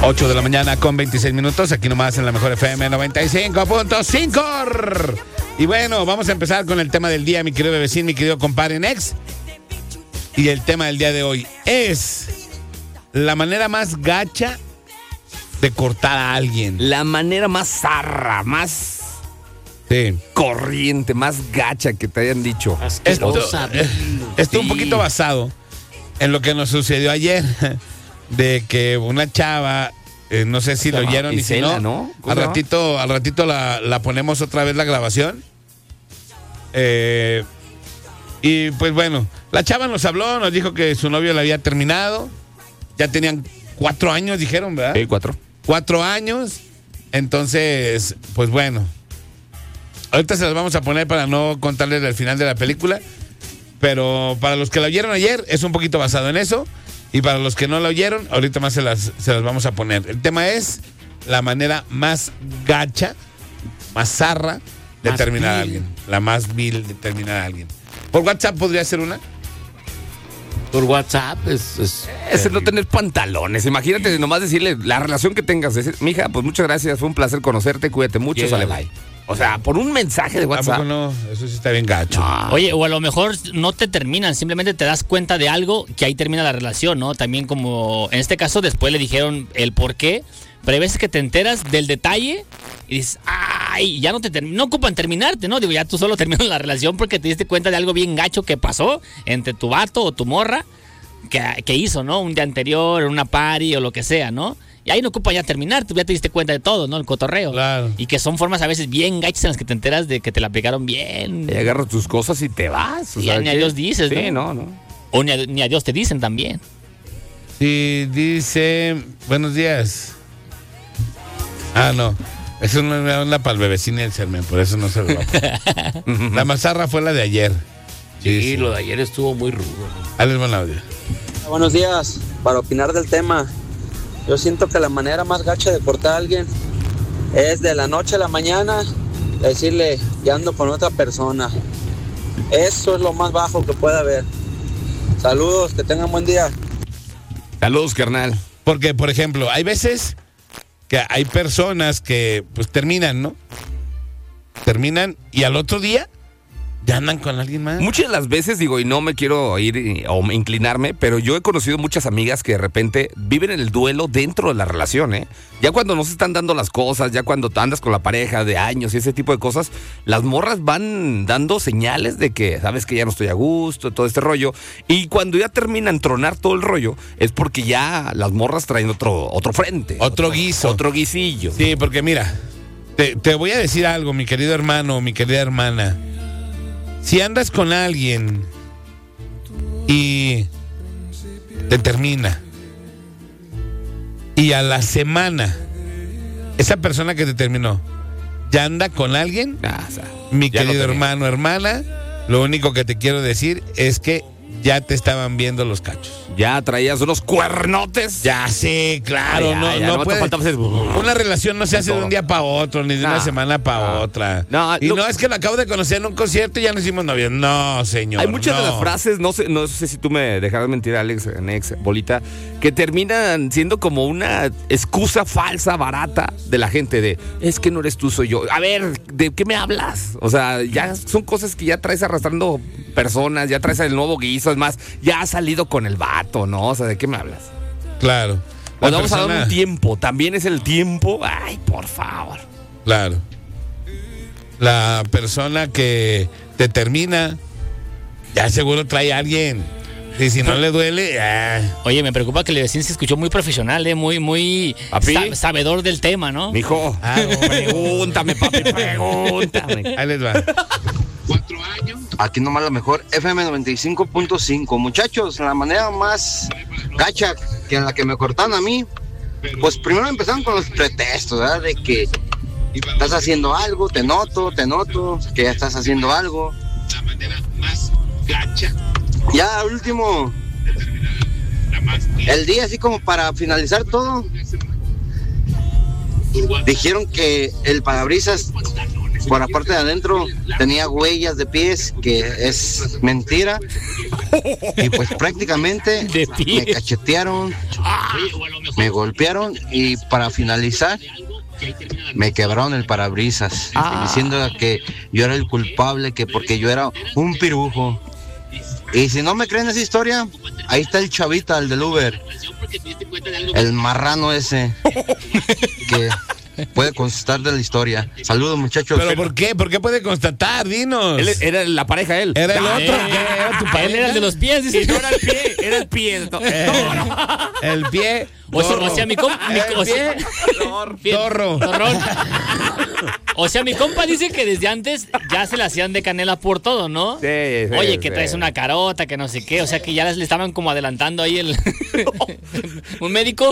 8 de la mañana con 26 minutos, aquí nomás en la mejor FM 95.5. Y bueno, vamos a empezar con el tema del día, mi querido bebecín, mi querido compadre Nex. Y el tema del día de hoy es la manera más gacha de cortar a alguien. La manera más zarra, más corriente, más gacha que te hayan dicho. Esto un poquito basado en lo que nos sucedió ayer. De que una chava, no sé si lo oyeron y si no, al ratito la ponemos otra vez la grabación. Y pues bueno, la chava nos habló, nos dijo que su novio la había terminado. Ya tenían 4 años, dijeron, ¿verdad? Sí, 4. 4 años. Entonces, pues bueno. Ahorita se las vamos a poner para no contarles el final de la película. Pero para los que la oyeron ayer, es un poquito basado en eso. Y para los que no la oyeron, ahorita más se las vamos a poner. El tema es la manera más gacha, más zarra de terminar a alguien. La más vil de terminar a alguien. ¿Por WhatsApp podría ser una? Por WhatsApp es no tener pantalones. Imagínate nomás decirle la relación que tengas. Decir, mija, pues muchas gracias, fue un placer conocerte, cuídate mucho, sale bye. O sea, por un mensaje de WhatsApp. No, eso sí está bien gacho. No. Oye, o a lo mejor no te terminan, simplemente te das cuenta de algo que ahí termina la relación, ¿no? También como en este caso después le dijeron el por qué, pero hay veces que te enteras del detalle y dices, ay, ya no ocupan terminarte, ¿no? Digo, ya tú solo terminas la relación porque te diste cuenta de algo bien gacho que pasó entre tu vato o tu morra que hizo, ¿no? Un día anterior, en una party o lo que sea, ¿no? Y ahí no ocupa ya terminar, tú ya te diste cuenta de todo, ¿no? El cotorreo. Claro. Y que son formas a veces bien gachas en las que te enteras de que te la aplicaron bien. Y agarras tus cosas y te vas. O sea, ni adiós dices, ¿no? Sí, no. O ni adiós te dicen también. Sí, dice, buenos días. No. Eso no era una para el bebecín y el sermen, por eso no se lo va a poner. La mazarra fue la de ayer. Sí, lo de ayer estuvo muy rudo, ¿no? Dale buen audio. Buenos días, para opinar del tema. Yo siento que la manera más gacha de cortar a alguien es de la noche a la mañana decirle, ya ando con otra persona. Eso es lo más bajo que puede haber. Saludos, que tengan buen día. Saludos, carnal. Porque, por ejemplo, hay veces que hay personas que pues terminan, ¿no? Terminan y al otro día ya andan con alguien más. Muchas de las veces, digo, y no me quiero ir o inclinarme, pero yo he conocido muchas amigas que de repente viven el duelo dentro de la relación, ¿eh? Ya cuando no se están dando las cosas, ya cuando andas con la pareja de años y ese tipo de cosas, las morras van dando señales de que, sabes que ya no estoy a gusto, todo este rollo. Y cuando ya terminan tronar todo el rollo, es porque ya las morras traen otro frente. Otro guiso. Otro guisillo. Sí, porque mira, te voy a decir algo, mi querido hermano, mi querida hermana. Si andas con alguien y te termina y a la semana esa persona que te terminó ya anda con alguien, mi querido hermano, hermana, lo único que te quiero decir es que ya te estaban viendo los cachos. Ya traías unos cuernotes. Ya sí, claro. No puede. Una relación no se hace de un día para otro, ni de una semana para otra. No es que lo acabo de conocer en un concierto y ya nos hicimos novios. No, señor. Hay muchas de las frases, no sé si tú me dejarás mentir, Alex, Nex, Bolita, que terminan siendo como una excusa falsa, barata de la gente de, es que no eres tú, soy yo. A ver, ¿de qué me hablas? O sea, ya son cosas que ya traes arrastrando personas, ya traes el nuevo guiso, es más, ya has salido con el vato, ¿no? O sea, ¿de qué me hablas? Claro. Pues vamos a dar un tiempo, también es el tiempo. Ay, por favor. Claro. La persona que te termina, ya seguro trae a alguien. Y si no le duele, Oye, me preocupa que el vecino se escuchó muy profesional, muy sabedor del tema, ¿no? Mijo, pregúntame, papi, pregúntame. Ahí les va. 4 años. Aquí nomás la mejor FM 95.5. Muchachos, la manera más gacha que en la que me cortaron a mí, pues primero empezaron con los pretextos, ¿verdad? De que estás haciendo algo, te noto, que ya estás haciendo algo. La manera más gacha. Ya al último, el día así como para finalizar todo, dijeron que el parabrisas por la parte de adentro tenía huellas de pies, que es mentira. Y pues prácticamente De pie. me cachetearon, me golpearon y para finalizar me quebraron el parabrisas, diciendo que yo era el culpable, que porque yo era un pirujo. Y si no me creen esa historia, ahí está el chavita, el del Uber, el marrano ese, que puede constatar de la historia. Saludos, muchachos. ¿Pero por qué? ¿Por qué puede constatar? Dinos. Él era la pareja, él. ¿Era el otro? ¿Qué? ¿Era tu Él pareja? era el de los pies, dice. No era el pie, era el pie. El pie. O sea, mi compa. El pie. Torro. Torrón. O sea, mi compa dice que desde antes ya se le hacían de canela por todo, ¿no? Sí, Oye, que sí. traes una carota, que no sé qué. O sea, que ya le estaban como adelantando ahí el. Un médico.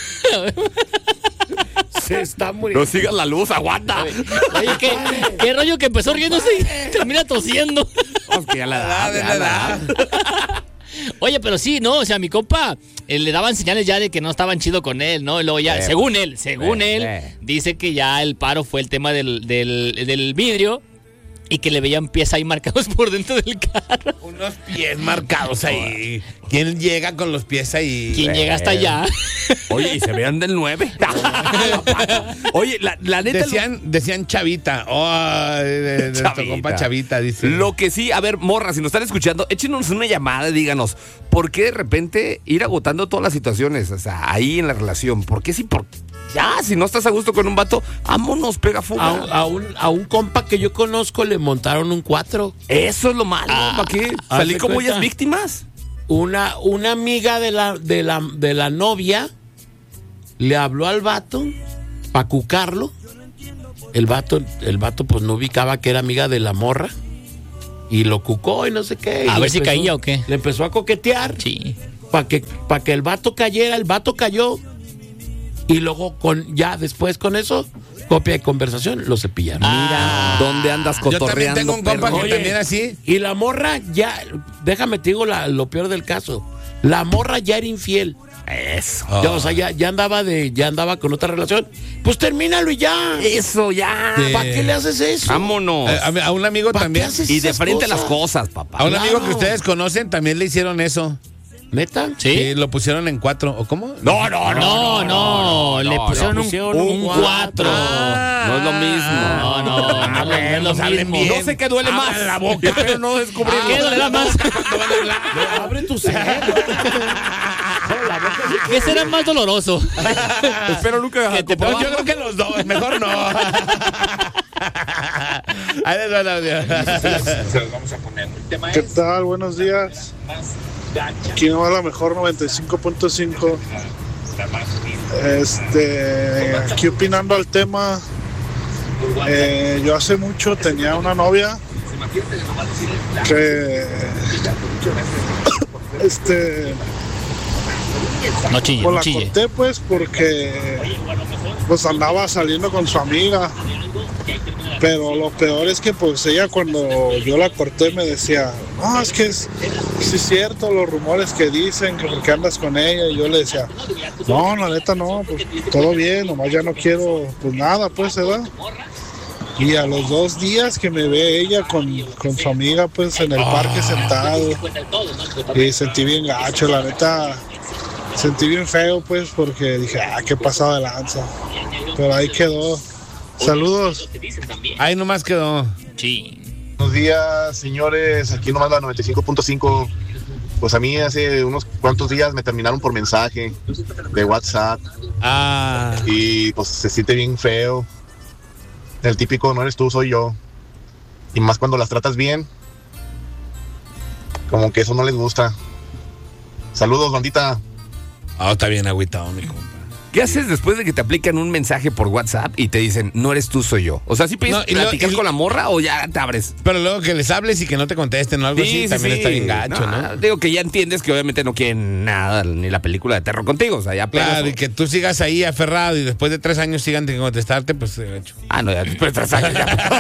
Se está muriendo. No sigas la luz, aguanta. Oye, ¿qué rollo que empezó riéndose y termina tosiendo? Hostia, la edad. Oye, pero sí, ¿no? O sea, mi compa le daban señales ya de que no estaban chido con él, ¿no? Y luego ya, según él, dice que ya el paro fue el tema del vidrio y que le veían pies ahí marcados por dentro del carro. Unos pies marcados ahí. ¿Quién llega con los pies ahí? ¿Quién llega hasta allá? Oye, y se vean del 9. Oye, la neta. Decían Chavita. Oh, de nuestro compa Chavita, dice. Lo que sí, a ver, morra, si nos están escuchando, échenos una llamada y díganos, ¿por qué de repente ir agotando todas las situaciones? O sea, ahí en la relación. ¿Por qué ya, si no estás a gusto con un vato, vámonos, pega fuga. A un compa que yo conozco le montaron un 4. Eso es lo malo, ¿para qué? Salí ¿Haz de como cuenta? ellas víctimas. Una amiga de la novia le habló al vato para cucarlo. El vato pues no ubicaba que era amiga de la morra y lo cucó y no sé qué. A ver si caía o qué. Le empezó a coquetear. Sí. Para que el vato cayera. El vato cayó y luego después con eso, copia de conversación, lo cepillaron. Mira, ¿dónde andas Yo también cotorreando? tengo un compa perro? que también así. Y la morra ya, déjame te digo lo peor del caso. La morra ya era infiel. Eso. Ya, o sea, ya andaba con otra relación. Pues termínalo y ya. Eso, ya. Sí. ¿Para qué le haces eso? Vámonos. A un amigo ¿Para qué también. haces Y de esas frente a las cosas? cosas, papá. A un amigo Claro. que ustedes conocen también le hicieron eso. ¿Neta? Sí, lo pusieron en 4. ¿O cómo? No, le pusieron un 4. No es lo mismo. No es lo mismo. No sé qué duele más. La boca. Pero no descubrí. ¿Qué dolerá más? Abre tu cerebro. ¿Qué será más doloroso? Espero nunca. Que te No, yo creo que los dos. Mejor no. Ahí les va el audio. ¿Qué tal? Buenos días. Aquí no va la mejor 95.5. Aquí opinando al tema. Yo hace mucho tenía una novia que No chille, pues no la chille. corté pues porque pues andaba saliendo con su amiga. Pero lo peor es que pues ella cuando yo la corté me decía, no, es que sí es cierto los rumores que dicen, que porque andas con ella. Y yo le decía, no, la neta no, pues todo bien, nomás ya no quiero pues nada, pues, ¿verdad? Y a los 2 días que me ve ella con su amiga pues en el parque sentado, y sentí bien gacho, la neta, sentí bien feo pues porque dije, qué pasada de lanza. Pero ahí quedó. Saludos. Ahí nomás quedó. Sí. Buenos días, señores. Aquí nomás la 95.5. Pues a mí hace unos cuantos días me terminaron por mensaje de WhatsApp. Y pues se siente bien feo. El típico, no eres tú, soy yo. Y más cuando las tratas bien. Como que eso no les gusta. Saludos, bandita. Está bien agüitado, mi compa. ¿Qué haces después de que te aplican un mensaje por WhatsApp y te dicen, no eres tú, soy yo? O sea, ¿sí piensas platicar con la morra o ya te abres? Pero luego que les hables y que no te contesten o algo así, también está bien gacho, ¿no? Digo que ya entiendes que obviamente no quieren nada, ni la película de terror contigo, o sea, ya Claro, y que tú sigas ahí aferrado y después de 3 años sigan sin contestarte, pues gacho. No, ya después de 3 años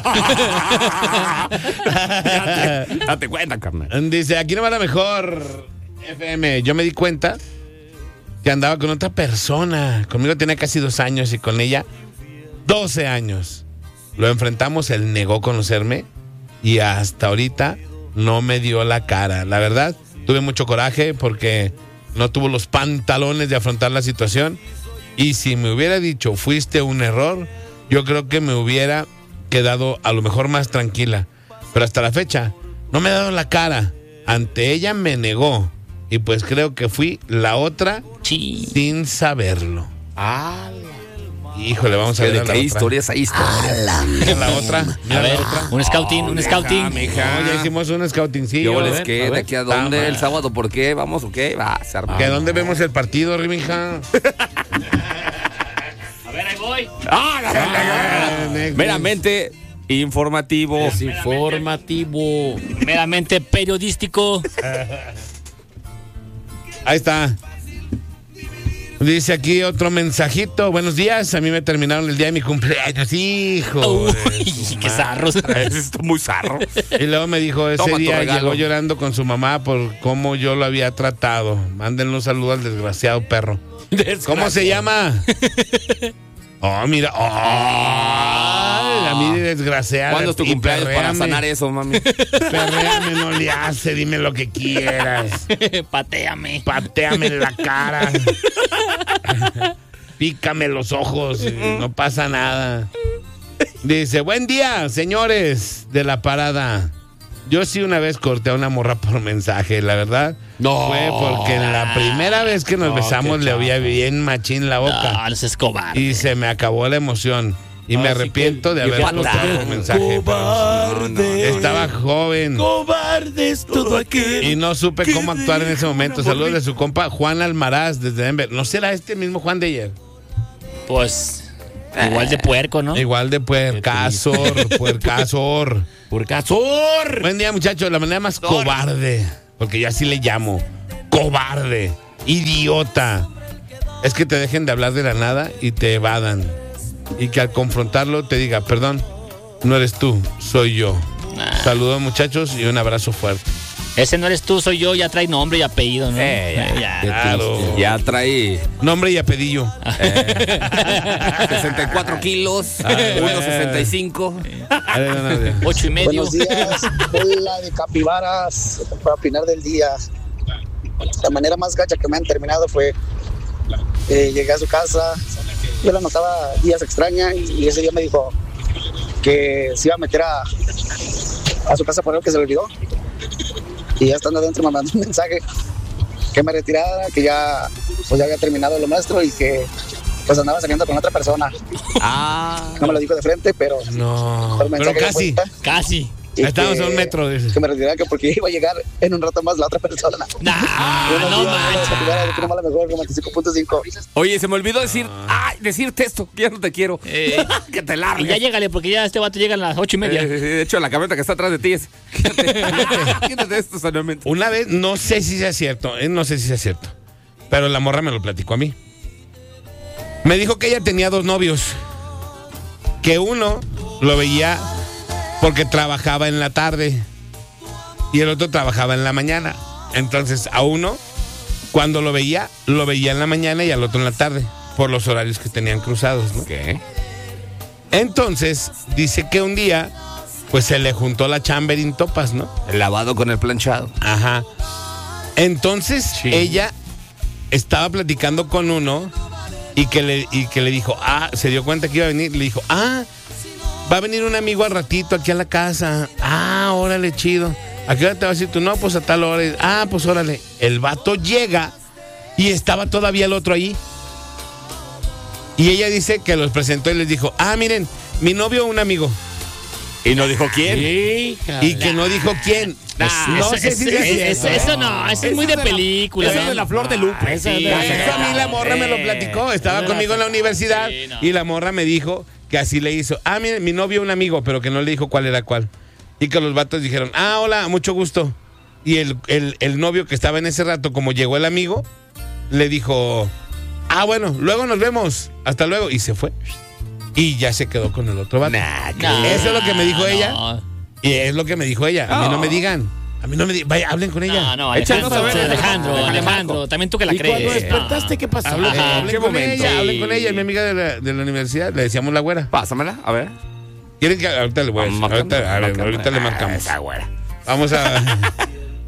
ya. Date cuenta, carnal. Dice, aquí no va la mejor FM. Yo me di cuenta que andaba con otra persona. Conmigo tenía casi 2 años y con ella 12 años. Lo enfrentamos, él negó conocerme y hasta ahorita no me dio la cara. La verdad, tuve mucho coraje porque no tuvo los pantalones de afrontar la situación. Y si me hubiera dicho, fuiste un error, yo creo que me hubiera quedado a lo mejor más tranquila. Pero hasta la fecha, no me ha dado la cara. Ante ella me negó. Y pues creo que fui la otra sin saberlo. Híjole, vamos a ver. ¿Qué historias ahí? La otra. A ver, un scouting. Mija, ya hicimos un scoutingcillo. Yo les ¿de aquí a dónde? ¿El sábado por qué? ¿Vamos o qué? Va a ser. ¿Que dónde vemos el partido, Rimija? A ver, ahí voy. Meramente informativo. Es informativo. Meramente periodístico. Ahí está. Dice aquí otro mensajito. Buenos días, a mí me terminaron el día de mi cumpleaños. Hijo. Uy, qué zarros. Esto muy zarro. Y luego me dijo, ese Toma tu día regalo. llegó llorando con su mamá por cómo yo lo había tratado. Mándenle un saludo al desgraciado perro. ¿Cómo se llama? Oh, mira. A mí desgraciado. ¿Cuándo es tu cumpleaños para sanar eso, mami? Perréame, no le hace, dime lo que quieras. Patéame. Patéame en la cara. Pícame los ojos, no pasa nada. Dice, buen día, señores de la parada. Yo sí una vez corté a una morra por mensaje, la verdad. No. Fue porque la primera vez que nos besamos le oía bien machín la boca. No seas cobarde. Y se me acabó la emoción. Y me arrepiento de haber cortado por mensaje. Cobarde. Estaba joven. Cobarde es todo aquel. Y no supe cómo actuar en ese momento. Saludos de su compa Juan Almaraz desde Denver. ¿No será este mismo Juan de ayer? Pues, igual de puerco, ¿no? Igual de puercasor. Buen día, muchachos. La manera más cobarde, porque yo así le llamo, cobarde, idiota, es que te dejen de hablar de la nada y te evadan. Y que al confrontarlo te diga, perdón, no eres tú, soy yo. Saludos, muchachos, y un abrazo fuerte. Ese no eres tú, soy yo, ya trae nombre y apellido, ¿no? Claro. Ya trae Nombre y apellido. 64 kilos, 1.65. 8.5. Buenos días, hola de capibaras, para opinar del día. La manera más gacha que me han terminado fue, llegué a su casa, yo la notaba días extraña y ese día me dijo que se iba a meter a su casa por algo que se le olvidó. Y ya estando adentro me mandó un mensaje que me retirara, que ya había terminado lo nuestro y que pues andaba saliendo con otra persona. No me lo dijo de frente, pero No, por pero mensaje casi. y Estamos que- a un metro. Dice. que me retirara que porque iba a llegar en un rato más la otra persona. No Buenos días, manches. capibara, de que no mala mejor, 95.5. Oye, se me olvidó decirte esto, que ya no te quiero. Que te Y largues. ya llégale, porque ya este vato llega a las 8:30. De hecho, la camioneta que está atrás de ti es. Quítate esto, sanamente. Una vez, no sé si sea cierto, pero la morra me lo platicó a mí. Me dijo que ella tenía 2 novios, que uno lo veía porque trabajaba en la tarde y el otro trabajaba en la mañana. Entonces a uno, cuando lo veía en la mañana y al otro en la tarde, por los horarios que tenían cruzados, ¿no? ¿Qué? Entonces dice que un día pues se le juntó la chamberin topas, ¿no? El lavado con el planchado. Ajá. Entonces ella estaba platicando con uno y que le dijo, se dio cuenta que iba a venir, le dijo, va a venir un amigo al ratito aquí a la casa. Órale, chido. ¿A qué hora te vas a ir tú? No, pues a tal hora. Pues órale. El vato llega y estaba todavía el otro ahí. Y ella dice que los presentó y les dijo, miren, mi novio un amigo. Y no dijo quién. Y que no dijo quién. No sé si Eso no, eso es muy de película. Eso ¿no? es de la flor de Lupe. Eso a mí la morra me lo platicó. Estaba conmigo en la universidad y la morra me dijo que así le hizo. Miren, mi novio un amigo, pero que no le dijo cuál era cuál. Y que los vatos dijeron, hola, mucho gusto. Y el novio que estaba en ese rato, como llegó el amigo, le dijo, bueno, luego nos vemos. Hasta luego. Y se fue. Y ya se quedó con el otro vato. Eso es lo que me dijo ella. Y es lo que me dijo ella. A mí no me digan. A mí no me digan. Vaya, hablen con ella. No, Échanos a ver, Alejandro, también tú que la ¿Y crees. cuando despertaste qué pasó? Hablen ¿qué con momento? ella, hablen con ella. Es mi amiga de la universidad. Le decíamos la güera. Pásamela, a ver. ¿Quieren que ahorita le voy a decir? Ahorita le marcamos. Esa güera. Vamos a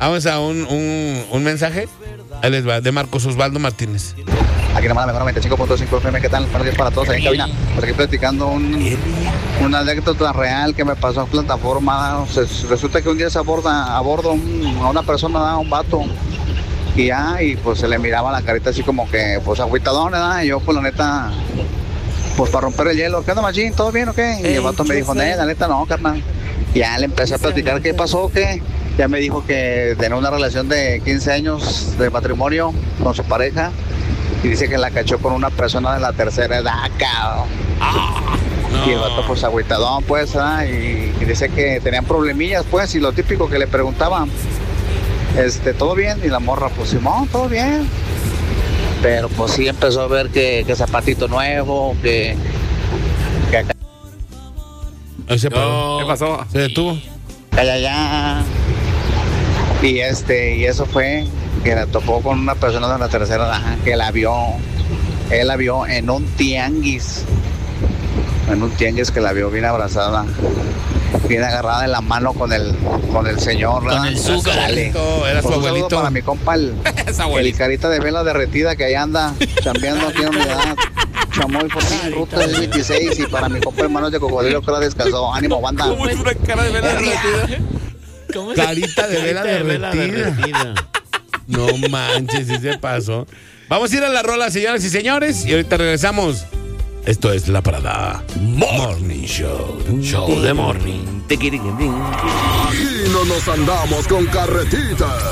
Vamos a un mensaje. Ahí les va, de Marcos Osvaldo Martínez. Aquí nomás la mejor 95.5 FM, ¿qué tal? Buenos días para todos ahí en cabina. Por aquí platicando una anécdota real que me pasó en plataforma. Resulta que un día se aborda a bordo a una persona, un vato, y pues se le miraba la carita así como que, pues agüitadón, ¿verdad? Y yo, pues la neta, pues para romper el hielo, ¿qué onda, machín? ¿Todo bien o qué? Y el vato me dijo, la neta no, carnal. Ya le empecé a platicar qué pasó, qué. Ya me dijo que tenía una relación de 15 años de matrimonio con su pareja y dice que la cachó con una persona de la tercera edad, cabrón. No. Y el vato pues agüitadón, pues, y dice que tenían problemillas, pues, y lo típico que le preguntaban, ¿todo bien? Y la morra, pues, Simón, todo bien. Pero pues sí empezó a ver que zapatito nuevo, que acá. ¿Qué pasó? Se detuvo. Ya. Y eso fue que la topó con una persona de la tercera edad que él la vio en un tianguis que la vio bien abrazada, bien agarrada de la mano con el señor, con el azúcar. Era su abuelito. Para mi compa el carita de vela derretida que ahí anda chambeando aquí en unidad Chamoy por ruta del 26, y para mi compa hermano de cocodrilo que la descansó. Ánimo, banda. ¿Cómo es una cara de vela derretida? Carita de vela derretida. No manches, sí se pasó. Vamos a ir a la rola, señoras y señores, y ahorita regresamos. Esto es La Parada Morning Show. Show de morning. Aquí no nos andamos con carretitas.